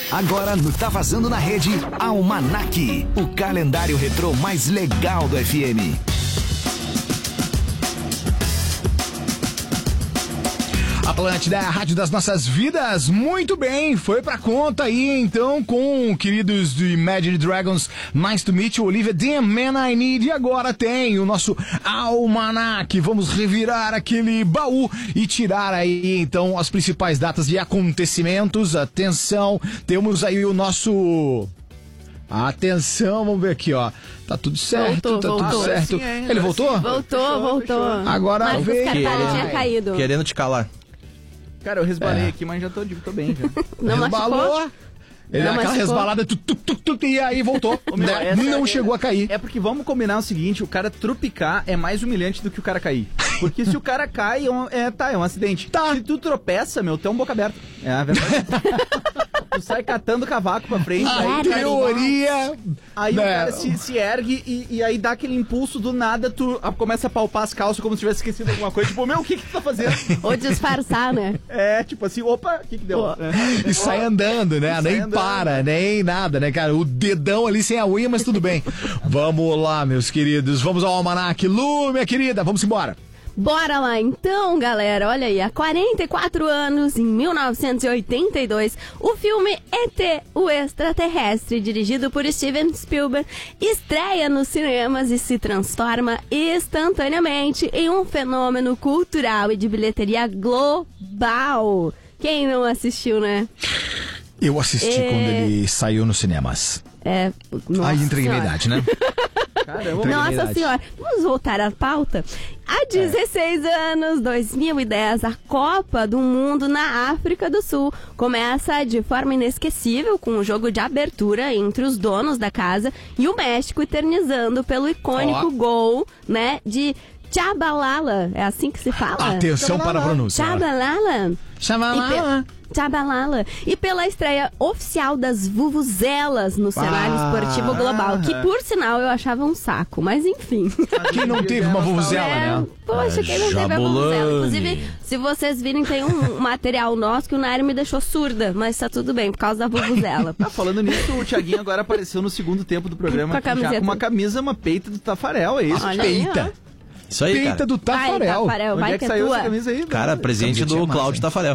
Agora no Tá Vazando na Rede, Almanac, o calendário retrô mais legal do FM. Atlântida é a rádio das nossas vidas. Muito bem, foi pra conta aí então com queridos do Imagine Dragons, Nice to Meet You, Olivia Dean, Man I Need. E agora tem o nosso Almanac. Vamos revirar aquele baú e tirar aí então as principais datas de acontecimentos. Atenção, temos aí o nosso... Atenção, vamos ver aqui, ó. Tá tudo certo, voltou. tudo certo. Sim, é, ele voltou? Voltou. Agora Marcos vem. Carvalho tinha caído. Querendo te calar. Cara, eu resbalei aqui, mas já tô bem, já. Não machucou? Ele dá aquela resbalada, e aí voltou. Né? Não chegou a cair. É porque vamos combinar o seguinte, o cara trupicar é mais humilhante do que o cara cair. Porque se o cara cai, é um acidente. Tá. Se tu tropeça, tu é um boca aberta. É a verdade. Tu sai catando cavaco pra frente. A teoria... Aí o cara se ergue e aí dá aquele impulso do nada, tu começa a palpar as calças como se tivesse esquecido alguma coisa. Tipo, o que tu tá fazendo? Ou disfarçar, né? É, tipo assim, opa, o que deu? E sai andando, né? Nem para, nem nada, né, cara? O dedão ali sem a unha, mas tudo bem. Vamos lá, meus queridos. Vamos ao Almanac. Lu, minha querida, vamos embora. Bora lá então, galera. Olha aí, há 44 anos, em 1982, o filme E.T., o Extraterrestre, dirigido por Steven Spielberg, estreia nos cinemas e se transforma instantaneamente em um fenômeno cultural e de bilheteria global. Quem não assistiu, né? Eu assisti quando ele saiu nos cinemas. Nossa Aí entreguei minha senhora. idade, né? Caramba, Nossa senhora, vamos voltar à pauta? Há 16 anos, 2010, a Copa do Mundo na África do Sul começa de forma inesquecível com um jogo de abertura entre os donos da casa e o México eternizando pelo icônico gol, né, de Tchabalala. É assim que se fala? Atenção para a pronúncia. Tchabalala. Tchabalala. Tchabalala. E pela estreia oficial das vuvuzelas no cenário esportivo global, que por sinal eu achava um saco, mas enfim. Quem não teve uma vuvuzela, né? Poxa, quem não teve a vuvuzela? Inclusive, se vocês virem, tem um material nosso que o Nairo me deixou surda, mas tá tudo bem, por causa da vuvuzela. Falando nisso, o Thiaguinho agora apareceu no segundo tempo do programa Com a camiseta. já com uma camisa, uma peita do Tafarel, é isso? Olha aí, Peita. Isso aí, Peita cara. do Tafarel. Tafarel, Onde vai é que que é saiu tua. essa camisa aí? Cara, presente Camiseta do massa, Cláudio hein? Tafarel.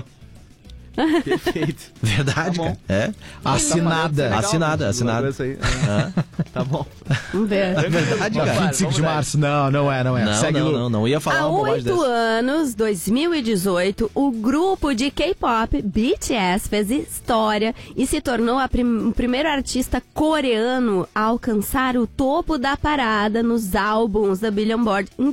Perfeito. Verdade, Tá bom. cara. É. Assinada. Legal, Assinada. essa aí. Tá bom. Vamos ver. É verdade, cara. 25 de março. Não é. Segue Não ia falar Há uma bobagem 8 dessa. anos, 2018, o grupo de K-pop BTS fez história e se tornou o primeiro artista coreano a alcançar o topo da parada nos álbuns da Billboard em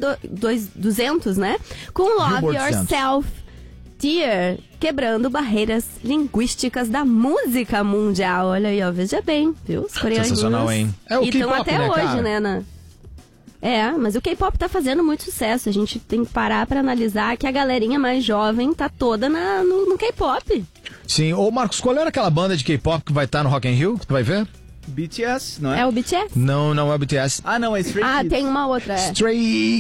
200, né? Com Love Billboard 100. Yourself, Tear, quebrando barreiras linguísticas da música mundial. Olha aí, ó, veja bem, viu? Os coreanos Sensacional, hein? É o estão K-pop, até né, hoje, cara? né? Mas o K-pop tá fazendo muito sucesso. A gente tem que parar pra analisar que a galerinha mais jovem tá toda no K-pop. Sim. Ô, Marcos, qual era aquela banda de K-pop que vai estar no Rock in Rio? Tu vai ver? BTS, não é? É o BTS? Não é o BTS. Ah, não, é Stray Kids. Tem uma outra, Stray